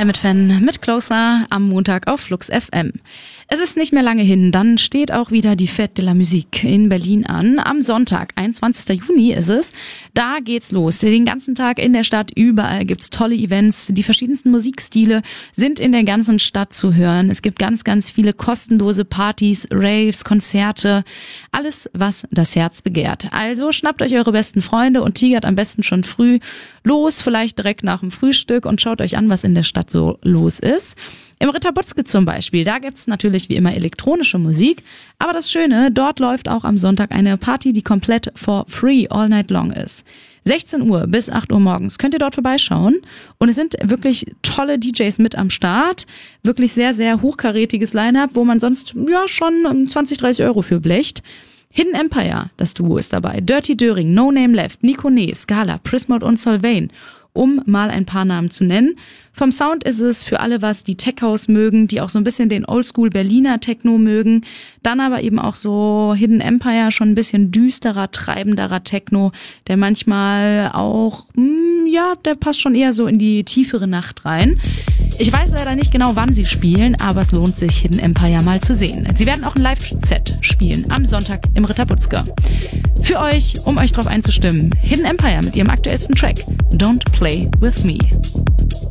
Emmet-Fan mit Closer am Montag auf Flux FM. Es ist nicht mehr lange hin, dann steht auch wieder die Fête de la Musique in Berlin an. Am Sonntag, 21. Juni ist es. Da geht's los. Den ganzen Tag in der Stadt, überall gibt's tolle Events. Die verschiedensten Musikstile sind in der ganzen Stadt zu hören. Es gibt ganz, ganz viele kostenlose Partys, Raves, Konzerte. Alles, was das Herz begehrt. Also schnappt euch eure besten Freunde und tigert am besten schon früh los, vielleicht direkt nach dem Frühstück und schaut euch an, was in der Stadt so los ist. Im Ritter Butzke zum Beispiel, da gibt's natürlich wie immer elektronische Musik, aber das Schöne, dort läuft auch am Sonntag eine Party, die komplett for free all night long ist. 16 Uhr bis 8 Uhr morgens könnt ihr dort vorbeischauen und es sind wirklich tolle DJs mit am Start, wirklich sehr, sehr hochkarätiges Line-Up, wo man sonst ja schon 20, 30 Euro für blecht. Hidden Empire, das Duo ist dabei, Dirty Döring, No Name Left, Nico Nee, Scala, Prismod und Solveig, um mal ein paar Namen zu nennen. Vom Sound ist es für alle was, die Tech House mögen, die auch so ein bisschen den Oldschool Berliner Techno mögen, dann aber eben auch so Hidden Empire, schon ein bisschen düsterer, treibenderer Techno, der manchmal auch, der passt schon eher so in die tiefere Nacht rein. Ich weiß leider nicht genau, wann sie spielen, aber es lohnt sich, Hidden Empire mal zu sehen. Sie werden auch ein Live-Set spielen am Sonntag im Ritter Butzke. Für euch, um euch drauf einzustimmen, Hidden Empire mit ihrem aktuellsten Track Don't Play With Me.